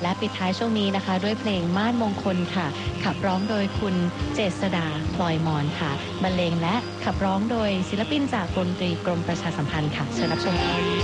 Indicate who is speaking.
Speaker 1: และปิดท้ายช่วงนี้นะคะด้วยเพลงม่านมงคลค่ะขับร้องโดยคุณเจษฎาพลอยมอนค่ะบรรเลงและขับร้องโดยศิลปินจากดนตรีกรมประชาสัมพันธ์ค่ะเชิญรับชม